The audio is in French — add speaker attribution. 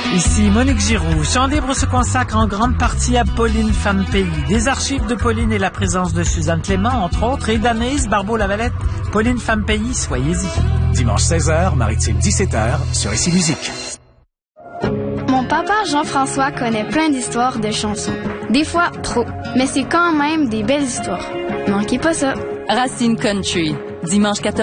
Speaker 1: Ici Monique Giroux. Chant libre se consacre en grande partie à Pauline Femme Pays. Des archives de Pauline et la présence de Suzanne Clément, entre autres, et d'Anaïs Barbeau-Lavalette. Pauline Femme Pays, soyez-y.
Speaker 2: Dimanche 16h, Maritime 17h, sur Ici Musique.
Speaker 3: Mon papa Jean-François connaît plein d'histoires de chansons. Des fois, trop. Mais c'est quand même des belles histoires. Manquez pas ça.
Speaker 4: Racine Country, dimanche 14